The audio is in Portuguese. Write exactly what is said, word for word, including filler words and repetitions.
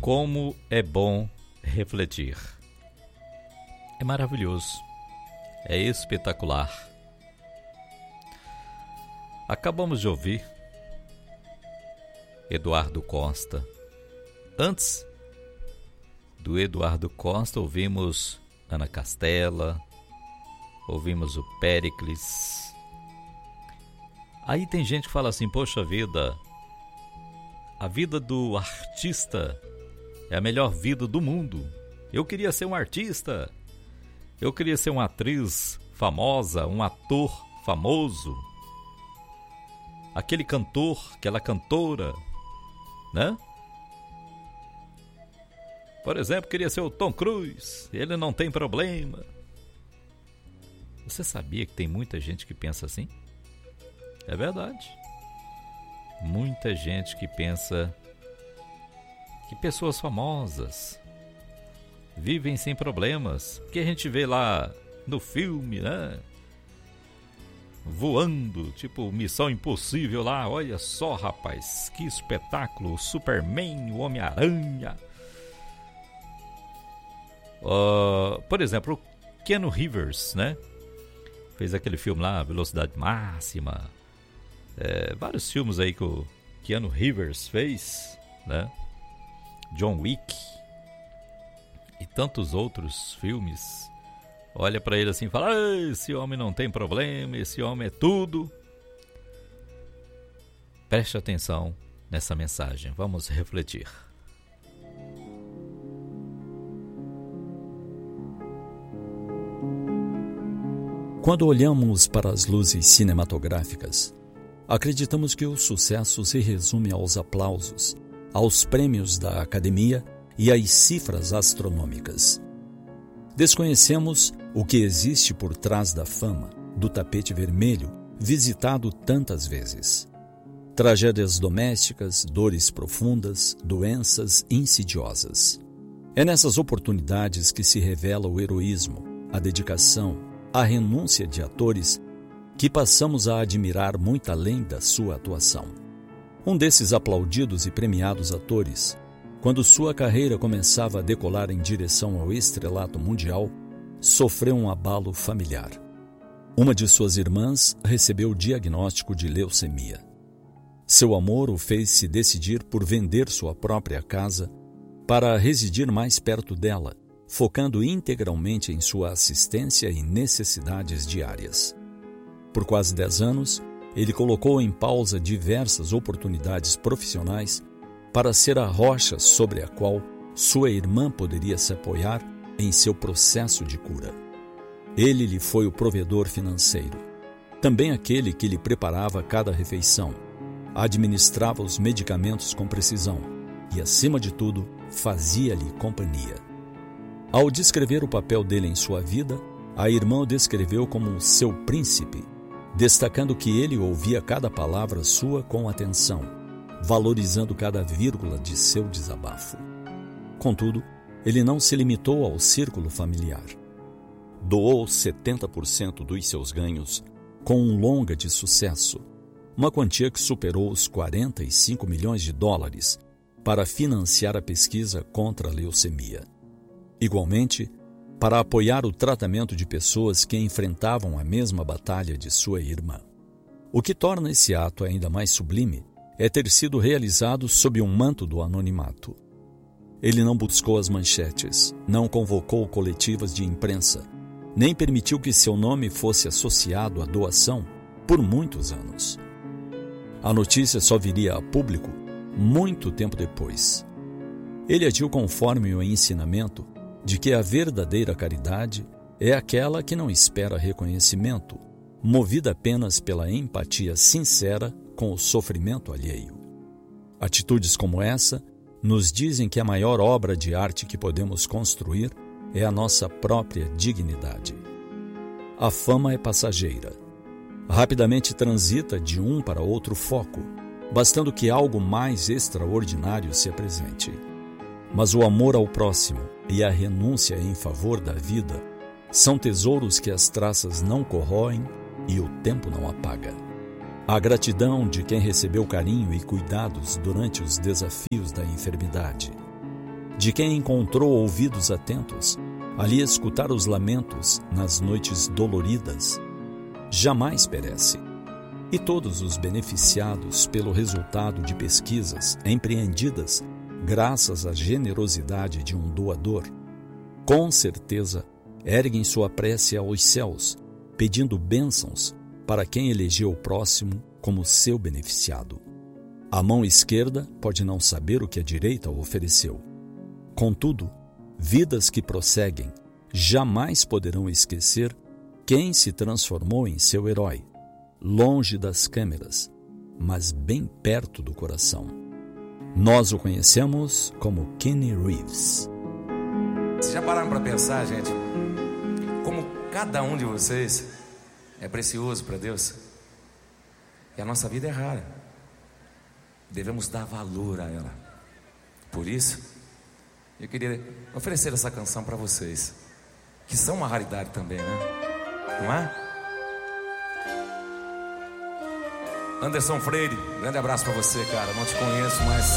Como é bom refletir. É maravilhoso. É espetacular. Acabamos de ouvir Eduardo Costa. Antes do Eduardo Costa, ouvimos Ana Castela, ouvimos o Péricles. Aí tem gente que fala assim, poxa vida, a vida do artista é a melhor vida do mundo. Eu queria ser um artista, eu queria ser uma atriz famosa, um ator famoso, aquele cantor, aquela cantora, né? Por exemplo, queria ser o Tom Cruise, ele não tem problema. Você sabia que tem muita gente que pensa assim? É verdade. Muita gente que pensa que pessoas famosas vivem sem problemas, que a gente vê lá no filme, né? Voando, tipo Missão Impossível lá, olha só, rapaz, que espetáculo, o Superman, o Homem-Aranha. Uh, por exemplo, o Keanu Reeves, né? Fez aquele filme lá, Velocidade Máxima. É, vários filmes aí que o Keanu Reeves fez, né? John Wick e tantos outros filmes. Olha pra ele assim e fala, ah, esse homem não tem problema, esse homem é tudo. Preste atenção nessa mensagem, vamos refletir. Quando olhamos para as luzes cinematográficas, acreditamos que o sucesso se resume aos aplausos, aos prêmios da academia e às cifras astronômicas. Desconhecemos o que existe por trás da fama, do tapete vermelho, visitado tantas vezes. Tragédias domésticas, dores profundas, doenças insidiosas. É nessas oportunidades que se revela o heroísmo, a dedicação, a renúncia de atores que passamos a admirar muito além da sua atuação. Um desses aplaudidos e premiados atores, quando sua carreira começava a decolar em direção ao estrelato mundial, sofreu um abalo familiar. Uma de suas irmãs recebeu o diagnóstico de leucemia. Seu amor o fez se decidir por vender sua própria casa para residir mais perto dela, focando integralmente em sua assistência e necessidades diárias. Por quase dez anos, ele colocou em pausa diversas oportunidades profissionais para ser a rocha sobre a qual sua irmã poderia se apoiar em seu processo de cura. Ele lhe foi o provedor financeiro, também aquele que lhe preparava cada refeição, administrava os medicamentos com precisão e, acima de tudo, fazia-lhe companhia. Ao descrever o papel dele em sua vida, a irmã o descreveu como seu príncipe, destacando que ele ouvia cada palavra sua com atenção, valorizando cada vírgula de seu desabafo. Contudo, ele não se limitou ao círculo familiar. Doou setenta por cento dos seus ganhos com um longa de sucesso, uma quantia que superou os quarenta e cinco milhões de dólares para financiar a pesquisa contra a leucemia. Igualmente, para apoiar o tratamento de pessoas que enfrentavam a mesma batalha de sua irmã. O que torna esse ato ainda mais sublime é ter sido realizado sob um manto do anonimato. Ele não buscou as manchetes, não convocou coletivas de imprensa, nem permitiu que seu nome fosse associado à doação por muitos anos. A notícia só viria a público muito tempo depois. Ele agiu conforme o ensinamento de que a verdadeira caridade é aquela que não espera reconhecimento, movida apenas pela empatia sincera com o sofrimento alheio. Atitudes como essa nos dizem que a maior obra de arte que podemos construir é a nossa própria dignidade. A fama é passageira. Rapidamente transita de um para outro foco, bastando que algo mais extraordinário se apresente. Mas o amor ao próximo e a renúncia em favor da vida são tesouros que as traças não corroem e o tempo não apaga. A gratidão de quem recebeu carinho e cuidados durante os desafios da enfermidade. de quem encontrou ouvidos atentos, ali escutar os lamentos nas noites doloridas, jamais perece. E todos os beneficiados pelo resultado de pesquisas empreendidas graças à generosidade de um doador, com certeza erguem sua prece aos céus, pedindo bênçãos para quem elegeu o próximo como seu beneficiado. A mão esquerda pode não saber o que a direita ofereceu. Contudo, vidas que prosseguem jamais poderão esquecer quem se transformou em seu herói, longe das câmeras, mas bem perto do coração. Nós o conhecemos como Kenny Reeves. Vocês já pararam para pensar, gente, como cada um de vocês é precioso para Deus? E a nossa vida é rara. Devemos dar valor a ela. Por isso, eu queria oferecer essa canção para vocês, que são uma raridade também, né? Não é? Anderson Freire, grande abraço para você, cara. Não te conheço, mas